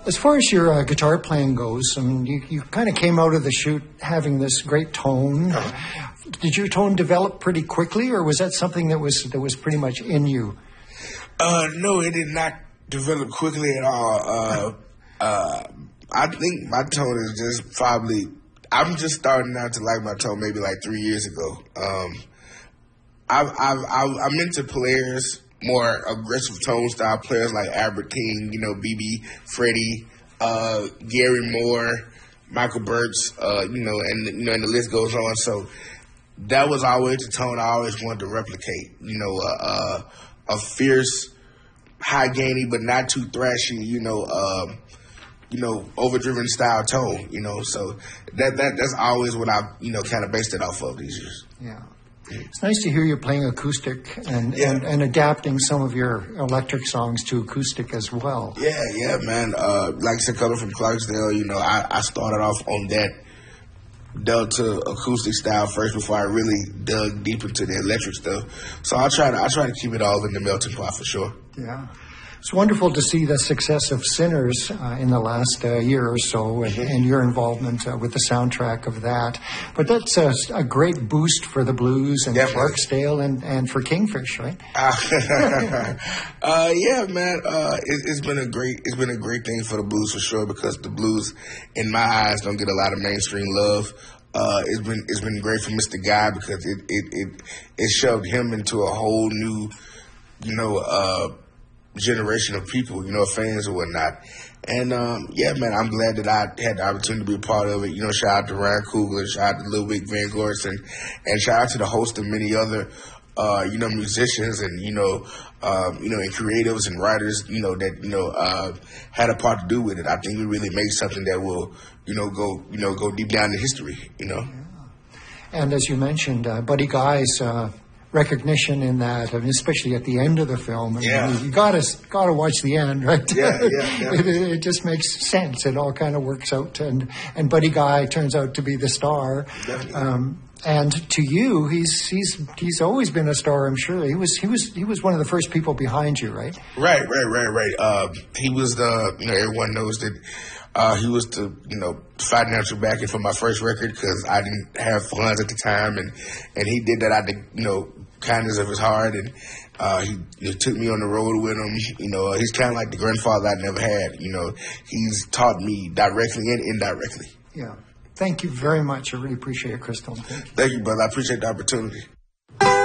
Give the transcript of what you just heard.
As far as your guitar playing goes, I mean, you kind of came out of the chute having this great tone. Did your tone develop pretty quickly, or was that something that was pretty much in you? No, it did not develop quickly at all. I think my tone is just probably, I'm just starting now to like my tone maybe like 3 years ago. I'm into players, more aggressive tone style players like Albert King, BB, Freddie, Gary Moore, Michael Burks, and the list goes on. So that was always the tone I always wanted to replicate. A fierce, high gainy but not too thrashy, overdriven style tone. So that's always what I've kind of based it off of these years. Yeah. It's nice to hear you playing acoustic and adapting some of your electric songs to acoustic as well. Yeah, man. Like I said, coming from Clarksdale, I started off on that Delta acoustic style first before I really dug deep into the electric stuff. So I try to keep it all in the melting pot for sure. Yeah. It's wonderful to see the success of Sinners in the last year or so and your involvement with the soundtrack of that. But that's a great boost for the blues and Clarksdale and for Kingfish, right? Yeah, man. It's been a great thing for the blues for sure, because the blues, in my eyes, don't get a lot of mainstream love. It's been great for Mr. Guy because it shoved him into a whole new, generation of people, fans and whatnot. And, man, I'm glad that I had the opportunity to be a part of it. Shout out to Ryan Coogler, shout out to Lil Wick Van Gorsen, and shout out to the host and many other, musicians and, and creatives and writers, that, had a part to do with it. I think we really made something that will, go deep down in history, Yeah. And as you mentioned, Buddy Guy's, recognition in that, especially at the end of the film. You gotta watch the end, right? Yeah. It just makes sense. It all kind of works out, and Buddy Guy turns out to be the star. And to you, he's always been a star. I'm sure he was one of the first people behind you, right? Right. He was the everyone knows that. He was the, financial backing for my first record because I didn't have funds at the time, and he did that out of, kindness of his heart, and he took me on the road with him. He's kind of like the grandfather I never had. He's taught me directly and indirectly. Yeah. Thank you very much. I really appreciate it, Crystal. Thank you, brother. I appreciate the opportunity.